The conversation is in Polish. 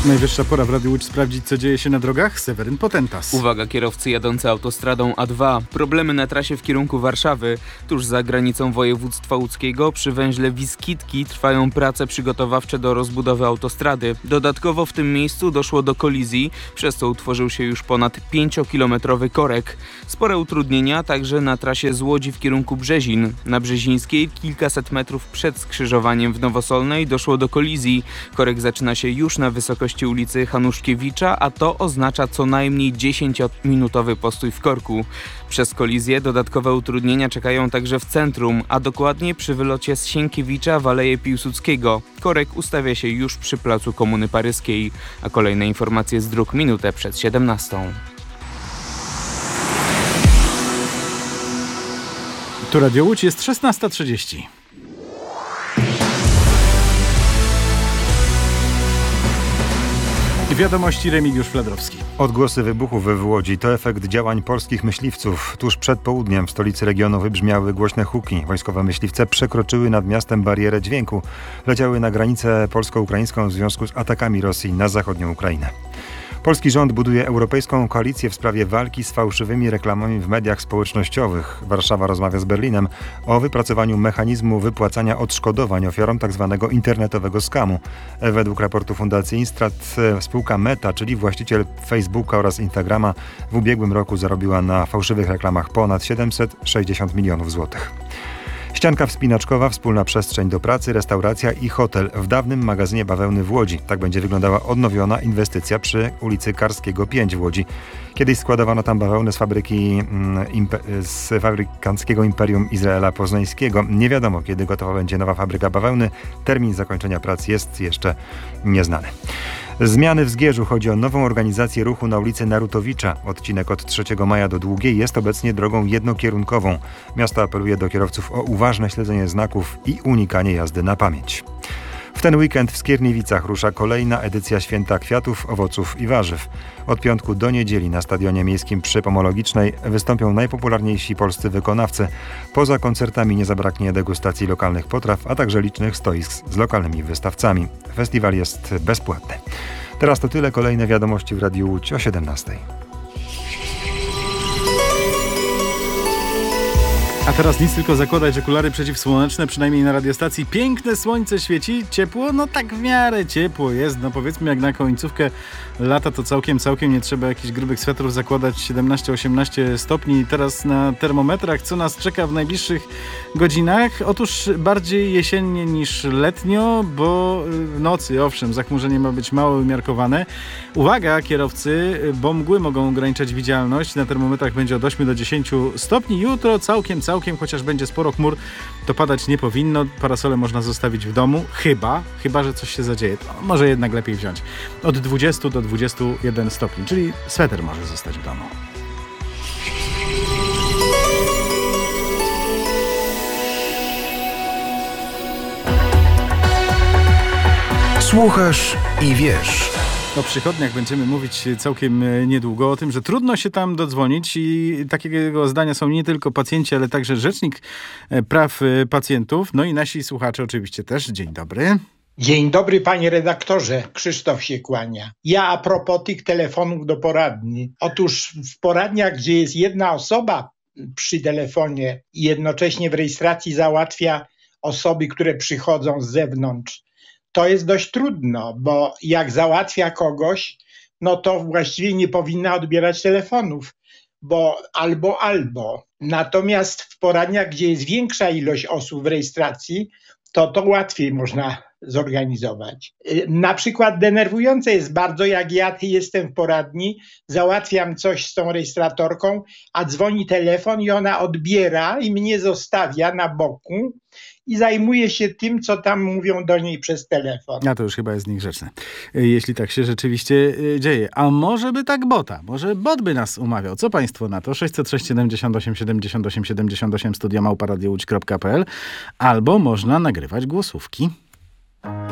Najwyższa pora w Radiu Łódź sprawdzić, co dzieje się na drogach. Seweryn Potentas. Uwaga, kierowcy jadący autostradą A2. Problemy na trasie w kierunku Warszawy. Tuż za granicą województwa łódzkiego przy węźle Wiskitki trwają prace przygotowawcze do rozbudowy autostrady. Dodatkowo w tym miejscu doszło do kolizji, przez co utworzył się już ponad 5-kilometrowy korek. Spore utrudnienia także na trasie z Łodzi w kierunku Brzezin. Na Brzezińskiej kilkaset metrów przed skrzyżowaniem w Nowosolnej doszło do kolizji. Korek zaczyna się już na wysokości ulicy Hanuszkiewicza, a to oznacza co najmniej 10-minutowy postój w korku. Przez kolizję dodatkowe utrudnienia czekają także w centrum, a dokładnie przy wylocie z Sienkiewicza w Aleję Piłsudskiego. Korek ustawia się już przy placu Komuny Paryskiej, a kolejne informacje z dróg minutę przed 17. Tu Radio Łódź, jest 16:30. Wiadomości, Remigiusz Fladrowski. Odgłosy wybuchów w Łodzi to efekt działań polskich myśliwców. Tuż przed południem w stolicy regionu wybrzmiały głośne huki. Wojskowe myśliwce przekroczyły nad miastem barierę dźwięku. Leciały na granicę polsko-ukraińską w związku z atakami Rosji na zachodnią Ukrainę. Polski rząd buduje europejską koalicję w sprawie walki z fałszywymi reklamami w mediach społecznościowych. Warszawa rozmawia z Berlinem o wypracowaniu mechanizmu wypłacania odszkodowań ofiarom tzw. internetowego skamu. Według raportu Fundacji Instrat spółka Meta, czyli właściciel Facebooka oraz Instagrama, w ubiegłym roku zarobiła na fałszywych reklamach ponad 760 milionów złotych. Ścianka wspinaczkowa, wspólna przestrzeń do pracy, restauracja i hotel w dawnym magazynie bawełny w Łodzi. Tak będzie wyglądała odnowiona inwestycja przy ulicy Karskiego 5 w Łodzi. Kiedyś składowano tam bawełnę z fabrykanckiego imperium Izraela Poznańskiego. Nie wiadomo, kiedy gotowa będzie nowa fabryka bawełny. Termin zakończenia prac jest jeszcze nieznany. Zmiany w Zgierzu. Chodzi o nową organizację ruchu na ulicy Narutowicza. Odcinek od 3 maja do Długiej jest obecnie drogą jednokierunkową. Miasto apeluje do kierowców o uważne śledzenie znaków i unikanie jazdy na pamięć. W ten weekend w Skierniewicach rusza kolejna edycja Święta Kwiatów, Owoców i Warzyw. Od piątku do niedzieli na Stadionie Miejskim przy Pomologicznej wystąpią najpopularniejsi polscy wykonawcy. Poza koncertami nie zabraknie degustacji lokalnych potraw, a także licznych stoisk z lokalnymi wystawcami. Festiwal jest bezpłatny. Teraz to tyle. Kolejne wiadomości w Radiu Łódź o 17. A teraz nic, tylko zakładać okulary przeciwsłoneczne, przynajmniej na radiostacji. Piękne słońce świeci, ciepło, no tak w miarę ciepło jest. No powiedzmy, jak na końcówkę lata to całkiem nie trzeba jakichś grubych swetrów zakładać. 17-18 stopni teraz na termometrach. Co nas czeka w najbliższych godzinach? Otóż bardziej jesiennie niż letnio, bo w nocy, owszem, zachmurzenie ma być mało umiarkowane. Uwaga, kierowcy, bo mgły mogą ograniczać widzialność. Na termometrach będzie od 8 do 10 stopni. Jutro całkiem, chociaż będzie sporo chmur, to padać nie powinno. Parasole można zostawić w domu, chyba że coś się zadzieje. To może jednak lepiej wziąć. Od 20 do 21 stopni, czyli sweter może zostać w domu. Słuchasz i wiesz. O przychodniach będziemy mówić całkiem niedługo, o tym, że trudno się tam dodzwonić i takiego zdania są nie tylko pacjenci, ale także Rzecznik Praw Pacjentów, no i nasi słuchacze oczywiście też. Dzień dobry. Dzień dobry, panie redaktorze. Krzysztof się kłania. Ja a propos tych telefonów do poradni. Otóż w poradniach, gdzie jest jedna osoba przy telefonie i jednocześnie w rejestracji załatwia osoby, które przychodzą z zewnątrz, to jest dość trudno, bo jak załatwia kogoś, no to właściwie nie powinna odbierać telefonów, bo albo. Natomiast w poradniach, gdzie jest większa ilość osób w rejestracji, to łatwiej można zorganizować. Na przykład denerwujące jest bardzo, jak ja jestem w poradni, załatwiam coś z tą rejestratorką, a dzwoni telefon i ona odbiera i mnie zostawia na boku i zajmuje się tym, co tam mówią do niej przez telefon. A to już chyba jest niegrzeczne, jeśli tak się rzeczywiście dzieje. A może by tak może bot by nas umawiał. Co państwo na to? 606 78 78 78 studia@radiowodź.pl albo można nagrywać głosówki.